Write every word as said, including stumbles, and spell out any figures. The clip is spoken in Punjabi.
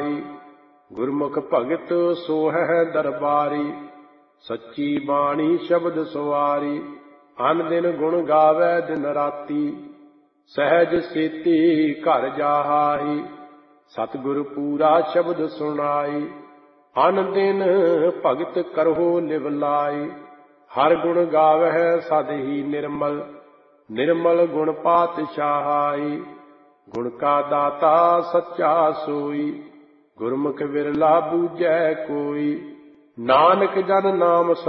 ਸਹਾਈ। ਗੁਰਮੁਖ ਭਗਤ ਸੋਹੈ ਦਰਬਾਰੀ, ਸੱਚੀ ਬਾਣੀ ਸ਼ਬਦ ਸਵਾਰੀ। ਅਨ ਦਿਨ ਗੁਣ ਗਾਵੈ ਦਿਨ ਰਾਤੀ, ਸਹਿਜ ਸੇਤੀ ਘਰ ਜਾਹਾਈ। ਸਤਿਗੁਰ ਪੂਰਾ ਸ਼ਬਦ ਸੁਣਾਈ, ਅਨ ਦਿਨ ਭਗਤ ਕਰਹੁ ਲਿਵ ਲਾਈ। ਹਰ ਗੁਣ ਗਾਵਹਿ ਸਦ ਹੀ ਨਿਰਮਲ, ਨਿਰਮਲ ਗੁਣ ਪਾਤਸ਼ਾਹਾਈ। ਗੁਣ ਕਾ ਦਾਤਾ ਸੱਚਾ ਸੋਈ, ਗੁਰਮੁਖ ਵਿਰਲਾ ਬੂਝੈ ਕੋਈ। ਨਾਨਕ ਜਨ ਨਾਮ